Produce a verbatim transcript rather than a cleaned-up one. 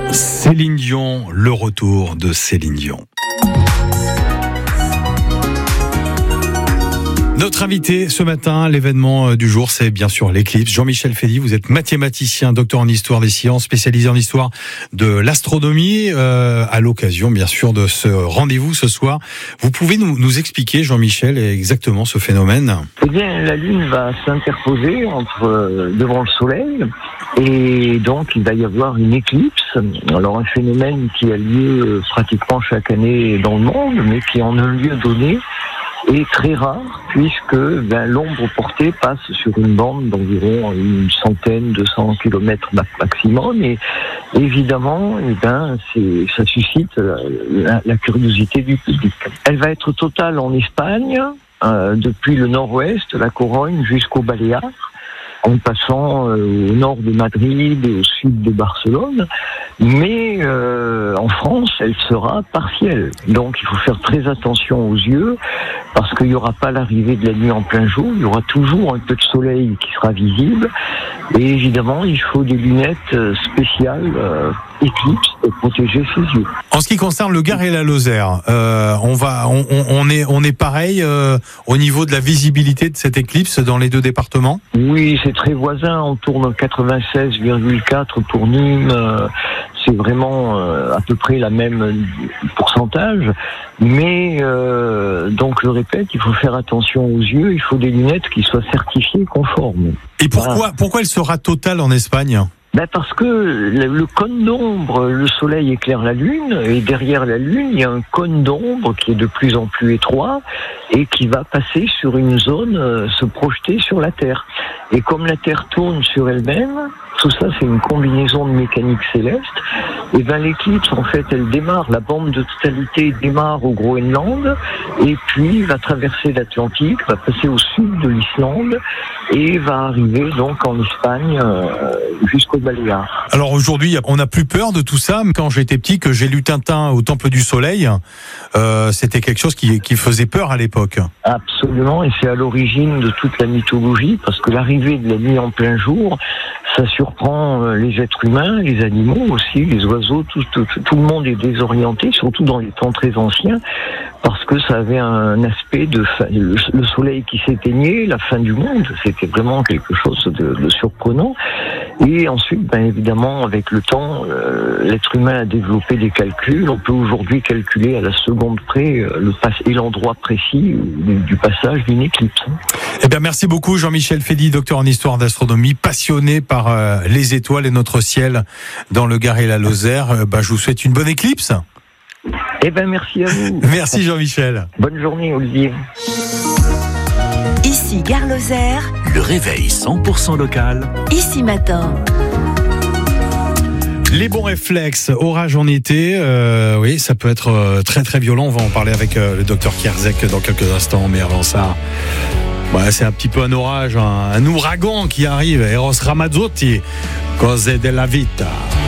Céline Dion, le retour de Céline Dion. Notre invité ce matin, l'événement du jour, c'est bien sûr l'éclipse. Jean-Michel Fédy, vous êtes mathématicien, docteur en histoire des sciences, spécialisé en histoire de l'astronomie. Euh, à l'occasion, bien sûr, de ce rendez-vous ce soir, vous pouvez nous, nous expliquer, Jean-Michel, exactement ce phénomène? Eh bien, la Lune va s'interposer entre euh, devant le Soleil, et donc il va y avoir une éclipse. Alors un phénomène qui a lieu euh, pratiquement chaque année dans le monde, mais qui en un lieu donné est très rare, puisque ben, l'ombre portée passe sur une bande d'environ une centaine, deux cents kilomètres maximum, et évidemment, eh ben, c'est, ça suscite la, la curiosité du public. Elle va être totale en Espagne, euh, depuis le nord-ouest, la Corogne, jusqu'au Baléares, en passant euh, au nord de Madrid et au sud de Barcelone, mais euh, en France, elle sera partielle. Donc il faut faire très attention aux yeux, parce qu'il n'y aura pas l'arrivée de la nuit en plein jour, il y aura toujours un peu de soleil qui sera visible, et évidemment il faut des lunettes spéciales euh, éclipse pour protéger ses yeux. En ce qui concerne le Gard et la Lozère, euh, on va, on, on est, on est pareil euh, au niveau de la visibilité de cette éclipse dans les deux départements. Oui, c'est très voisin. On tourne quatre-vingt-seize virgule quatre pour Nîmes. Euh, c'est vraiment euh, à peu près la même pourcentage. Mais euh, donc, je répète, il faut faire attention aux yeux. Il faut des lunettes qui soient certifiées conformes. Et pourquoi, voilà. pourquoi elle sera totale en Espagne ? Ben parce que le, le cône d'ombre, le soleil éclaire la lune, et derrière la lune, il y a un cône d'ombre qui est de plus en plus étroit et qui va passer sur une zone, euh, se projeter sur la Terre. Et comme la Terre tourne sur elle-même, tout ça c'est une combinaison de mécanique céleste, et ben l'éclipse en fait elle démarre, la bande de totalité démarre au Groenland, et puis va traverser l'Atlantique, va passer au sud de l'Islande, et va arriver donc en Espagne euh, jusqu'au Baléares. Alors aujourd'hui, on n'a plus peur de tout ça. Quand j'étais petit, que j'ai lu Tintin au Temple du Soleil, euh, c'était quelque chose qui, qui faisait peur à l'époque. Absolument, et c'est à l'origine de toute la mythologie, parce que l'arrivée de la nuit en plein jour, ça surprend les êtres humains, les animaux aussi, les oiseaux, tout, tout, tout le monde est désorienté, surtout dans les temps très anciens, parce que ça avait un aspect de fin, le, le soleil qui s'éteignait, la fin du monde, c'était vraiment quelque chose de, de surprenant. Et ensuite, ben évidemment, avec le temps, euh, l'être humain a développé des calculs. On peut aujourd'hui calculer à la seconde près euh, le pas- et l'endroit précis du, du passage d'une éclipse. Eh bien, merci beaucoup Jean-Michel Fédy, docteur en histoire d'astronomie, passionné par euh, les étoiles et notre ciel dans le Gard et la Lozère. Euh, bah, je vous souhaite une bonne éclipse. Eh ben merci à vous. Merci Jean-Michel. Bonne journée Olivier. Ici Gard Lozère, le réveil cent pour cent local. Ici Matin. Les bons réflexes, orage en été, euh, oui, ça peut être euh, très très violent. On va en parler avec euh, le docteur Kierzek dans quelques instants, mais avant ça, ouais, c'est un petit peu un orage, un, un ouragan qui arrive. Eros Ramazzotti, Cose della vita.